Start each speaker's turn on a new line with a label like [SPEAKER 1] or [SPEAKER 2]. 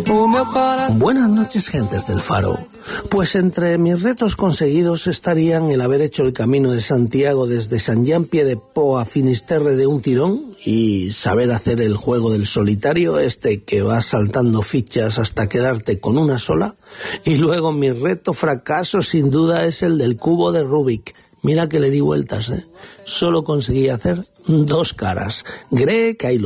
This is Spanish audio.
[SPEAKER 1] Buenas noches, gentes del Faro. Pues entre mis retos conseguidos estarían el haber hecho el Camino de Santiago desde Sant Jean-Pied-de-Port a Finisterre de un tirón y saber hacer el juego del solitario, que vas saltando fichas hasta quedarte con una sola. Y luego mi reto fracaso sin duda es el del cubo de Rubik. Mira que le di vueltas, Solo conseguí hacer 2 caras. Greg, ahí lo